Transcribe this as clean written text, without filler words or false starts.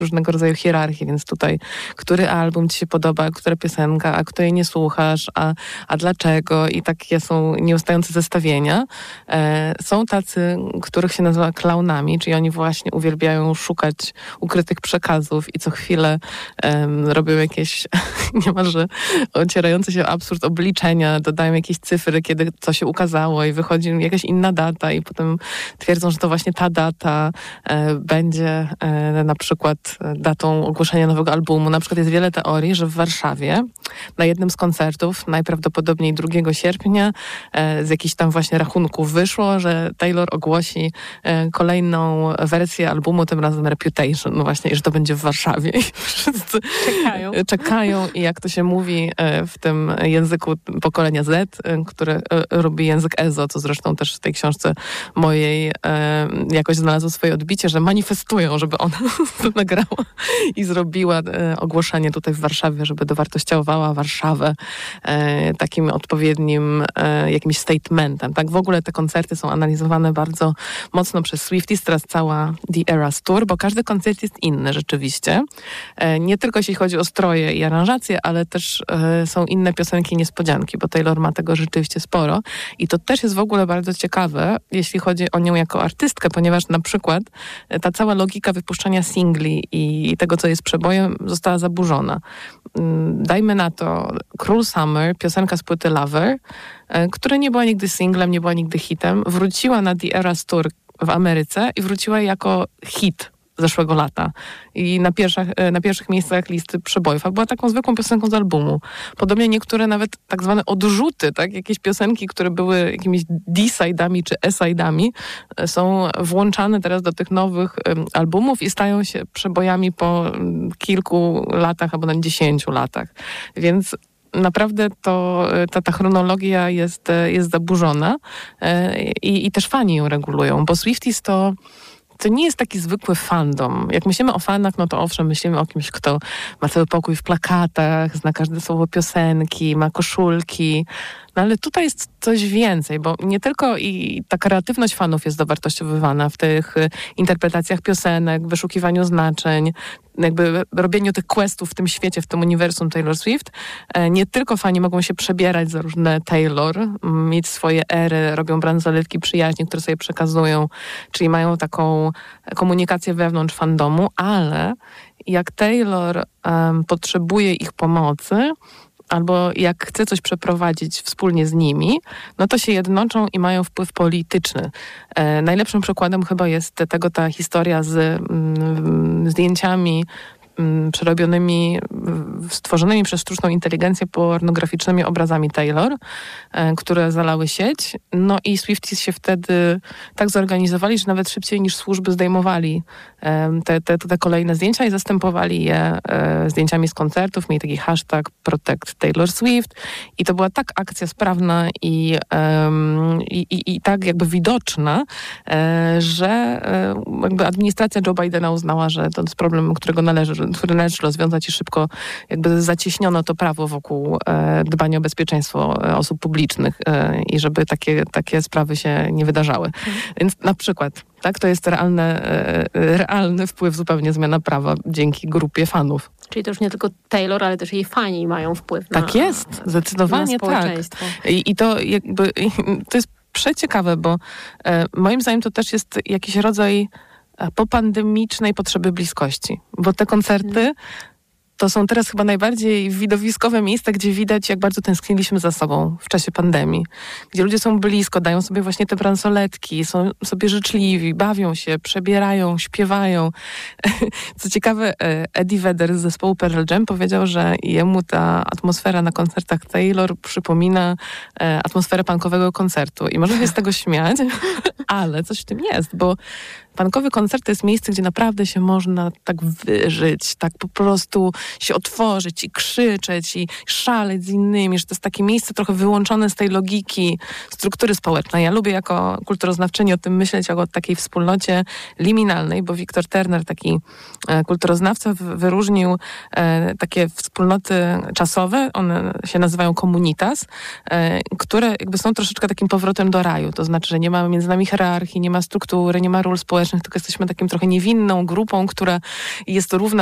różnego rodzaju hierarchii, więc tutaj który album ci się podoba, która piosenka, a której nie słuchasz, a dlaczego i takie są nieustające zestawienia. Są tacy, których się nazywa klaunami, czyli oni właśnie uwielbiają szukać ukrytych przekazów i co chwilę robią jakieś niemalże ocierające się o absurd obliczenia, dodają jakieś cyfry, kiedy co się ukazało i wychodzi jakaś inna data i potem twierdzą, że to właśnie ta data będzie na przykład datą ogłoszenia nowego albumu. Na przykład jest wiele teorii, że w Warszawie na jednym z koncertów, najprawdopodobniej 2 sierpnia, z jakichś tam właśnie rachunków wyszło, że Taylor ogłosi kolejną wersję albumu, tym razem Reputation, no właśnie, i że to będzie w Warszawie. I wszyscy czekają i jak to się mówi w tym języku pokolenia Z, które robi język EZO, co zresztą też w tej książce mojej jakoś znalazło swoje odbicie, że manifestują, żeby ona to nagrała i zrobiła ogłoszenie tutaj w Warszawie, żeby dowartościowała Warszawę takim odpowiednim jakimś statementem. Tak, w ogóle te koncerty są analizowane bardzo mocno przez Swifties, teraz cała The Eras Tour, bo każdy koncert jest inny rzeczywiście. Nie tylko jeśli chodzi o stroje i aranżacje, ale też są inne piosenki, niespodzianki, bo Taylor ma tego rzeczywiście sporo i to też jest w ogóle bardzo ciekawe, jeśli chodzi o nią jako artystkę, ponieważ na przykład ta cała logika wypuszczania singli i tego, co jest przebojem, została zaburzona. Dajmy na to Cruel Summer, piosenka z płyty Lover, która nie była nigdy singlem, nie była nigdy hitem, wróciła na The Eras Tour w Ameryce i wróciła jako hit zeszłego lata. I na pierwszych miejscach listy przebojów, a była taką zwykłą piosenką z albumu. Podobnie niektóre nawet tak zwane odrzuty, tak? Jakieś piosenki, które były jakimiś D-side'ami czy E-side'ami, są włączane teraz do tych nowych albumów i stają się przebojami po kilku latach, albo nawet 10 latach. Więc naprawdę ta chronologia jest zaburzona i też fani ją regulują, bo Swifties to nie jest taki zwykły fandom. Jak myślimy o fanach, no to owszem, myślimy o kimś, kto ma cały pokój w plakatach, zna każde słowo piosenki, ma koszulki. No ale tutaj jest coś więcej, bo nie tylko i ta kreatywność fanów jest dowartościowywana w tych interpretacjach piosenek, wyszukiwaniu znaczeń, jakby robieniu tych questów w tym świecie, w tym uniwersum Taylor Swift. Nie tylko fani mogą się przebierać za różne Taylor, mieć swoje ery, robią bransoletki przyjaźni, które sobie przekazują, czyli mają taką komunikację wewnątrz fandomu, ale jak Taylor potrzebuje ich pomocy, albo jak chce coś przeprowadzić wspólnie z nimi, no to się jednoczą i mają wpływ polityczny. Najlepszym przykładem chyba jest tego ta historia z zdjęciami przerobionymi, stworzonymi przez sztuczną inteligencję pornograficznymi obrazami Taylor, które zalały sieć. No i Swifties się wtedy tak zorganizowali, że nawet szybciej niż służby zdejmowali te kolejne zdjęcia i zastępowali je zdjęciami z koncertów. Mieli taki hashtag Protect Taylor Swift i to była tak akcja sprawna i tak jakby widoczna, że jakby administracja Joe Bidena uznała, że to jest problem, który należy rozwiązać i szybko jakby zacieśniono to prawo wokół dbania o bezpieczeństwo osób publicznych i żeby takie sprawy się nie wydarzały. Więc na przykład tak, to jest realny wpływ, zupełnie zmiana prawa dzięki grupie fanów. Czyli to już nie tylko Taylor, ale też jej fani mają wpływ tak jest, zdecydowanie tak. I to jakby to jest przeciekawe, bo moim zdaniem to też jest jakiś rodzaj popandemicznej potrzeby bliskości, bo te koncerty to są teraz chyba najbardziej widowiskowe miejsca, gdzie widać, jak bardzo tęskniliśmy za sobą w czasie pandemii. Gdzie ludzie są blisko, dają sobie właśnie te bransoletki, są sobie życzliwi, bawią się, przebierają, śpiewają. Co ciekawe, Eddie Vedder z zespołu Pearl Jam powiedział, że jemu ta atmosfera na koncertach Taylor przypomina atmosferę punkowego koncertu. I można się z tego śmiać, ale coś w tym jest, bo punkowy koncert to jest miejsce, gdzie naprawdę się można tak wyżyć, tak po prostu się otworzyć i krzyczeć i szaleć z innymi, że to jest takie miejsce trochę wyłączone z tej logiki struktury społecznej. Ja lubię jako kulturoznawczyni o tym myśleć, jako o takiej wspólnocie liminalnej, bo Victor Turner, taki kulturoznawca, wyróżnił takie wspólnoty czasowe, one się nazywają communitas, które jakby są troszeczkę takim powrotem do raju, to znaczy, że nie mamy między nami hierarchii, nie ma struktury, nie ma ról społecznych, tylko jesteśmy takim trochę niewinną grupą, która jest równa